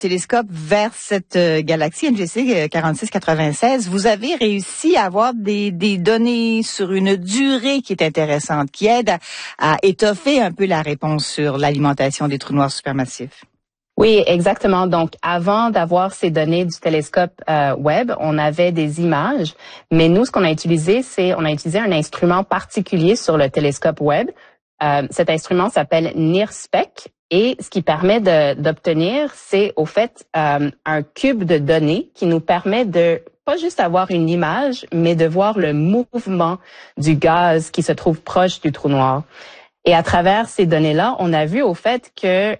Télescope vers cette galaxie NGC 4696, vous avez réussi à avoir des données sur une durée qui est intéressante, qui aide à étoffer un peu la réponse sur l'alimentation des trous noirs supermassifs. Oui, exactement. Donc, avant d'avoir ces données du télescope Webb, on avait des images, mais nous, ce qu'on a utilisé, on a utilisé un instrument particulier sur le télescope Webb. Cet instrument s'appelle NIRSPEC. Et ce qui permet d'obtenir, c'est au fait un cube de données qui nous permet de pas juste avoir une image, mais de voir le mouvement du gaz qui se trouve proche du trou noir. Et à travers ces données-là, on a vu au fait que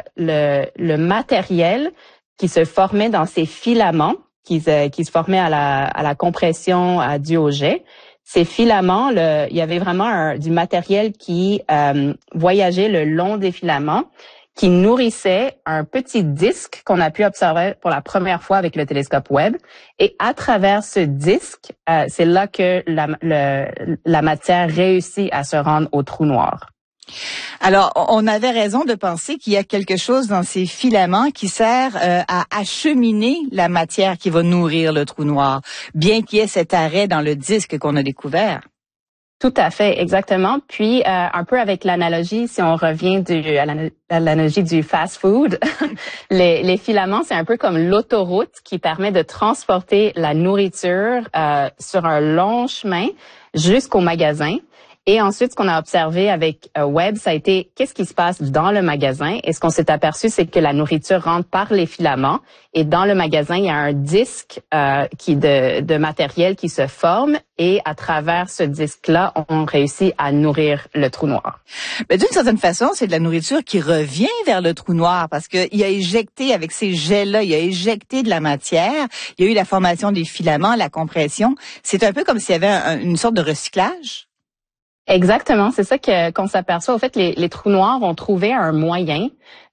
le matériel qui se formait dans ces filaments, qui se formaient à la compression due au jet, ces filaments, il y avait vraiment du matériel qui voyageait le long des filaments, qui nourrissait un petit disque qu'on a pu observer pour la première fois avec le télescope Webb. Et à travers ce disque, c'est là que la matière réussit à se rendre au trou noir. Alors, on avait raison de penser qu'il y a quelque chose dans ces filaments qui sert à acheminer la matière qui va nourrir le trou noir, bien qu'il y ait cet arrêt dans le disque qu'on a découvert. Tout à fait, exactement. Puis, un peu avec l'analogie, si on revient à l'analogie du fast food, les filaments, c'est un peu comme l'autoroute qui permet de transporter la nourriture sur un long chemin jusqu'au magasin. Et ensuite, ce qu'on a observé avec Webb, ça a été qu'est-ce qui se passe dans le magasin. Et ce qu'on s'est aperçu, c'est que la nourriture rentre par les filaments. Et dans le magasin, il y a un disque de matériel qui se forme. Et à travers ce disque-là, on réussit à nourrir le trou noir. Mais d'une certaine façon, c'est de la nourriture qui revient vers le trou noir parce qu'il a éjecté, avec ces jets-là, il a éjecté de la matière. Il y a eu la formation des filaments, la compression. C'est un peu comme s'il y avait une sorte de recyclage. Exactement, c'est ça qu'on s'aperçoit. Au fait, les trous noirs ont trouvé un moyen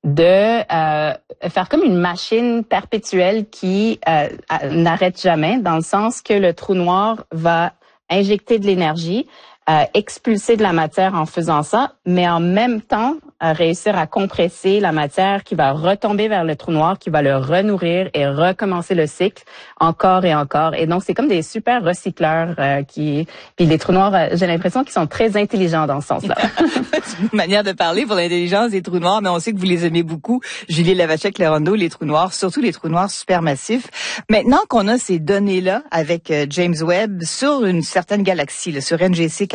de faire comme une machine perpétuelle qui n'arrête jamais, dans le sens que le trou noir va injecter de l'énergie, expulser de la matière en faisant ça, mais en même temps réussir à compresser la matière qui va retomber vers le trou noir, qui va le renourrir et recommencer le cycle encore et encore. Et donc, c'est comme des super recycleurs puis les trous noirs, j'ai l'impression qu'ils sont très intelligents dans ce sens-là. C'est une manière de parler pour l'intelligence des trous noirs, mais on sait que vous les aimez beaucoup. Julie Lavachek-Larando, les trous noirs, surtout les trous noirs supermassifs. Maintenant qu'on a ces données-là avec James Webb sur une certaine galaxie, là, sur NGC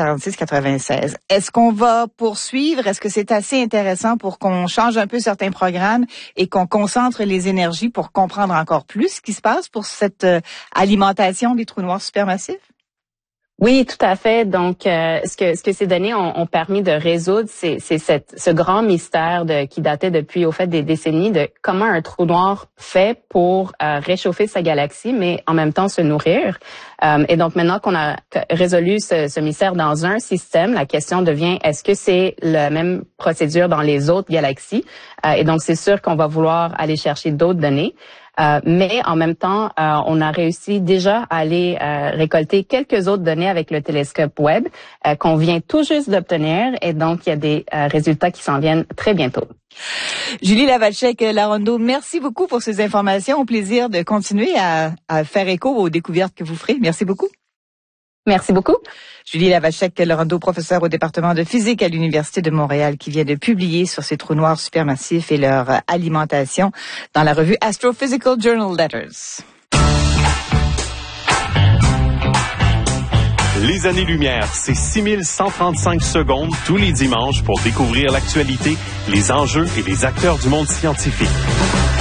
4696, est-ce qu'on va poursuivre? Est-ce que c'est assez intéressant pour qu'on change un peu certains programmes et qu'on concentre les énergies pour comprendre encore plus ce qui se passe pour cette alimentation des trous noirs supermassifs? Oui, tout à fait. Donc, ce que ces données ont permis de résoudre, c'est ce grand mystère qui datait depuis au fait des décennies de comment un trou noir fait pour réchauffer sa galaxie, mais en même temps se nourrir. Et donc, maintenant qu'on a résolu ce mystère dans un système, la question devient est-ce que c'est la même procédure dans les autres galaxies? Et donc, c'est sûr qu'on va vouloir aller chercher d'autres données. Mais en même temps, on a réussi déjà à aller récolter quelques autres données avec le télescope Webb qu'on vient tout juste d'obtenir. Et donc, il y a des résultats qui s'en viennent très bientôt. Julie Lavachek-Larando, merci beaucoup pour ces informations. Au plaisir de continuer à faire écho aux découvertes que vous ferez. Merci beaucoup. Merci beaucoup. Julie Lavachek-Larando, professeure au département de physique à l'Université de Montréal, qui vient de publier sur ces trous noirs supermassifs et leur alimentation dans la revue Astrophysical Journal Letters. Les années-lumière, c'est 6135 secondes tous les dimanches pour découvrir l'actualité, les enjeux et les acteurs du monde scientifique.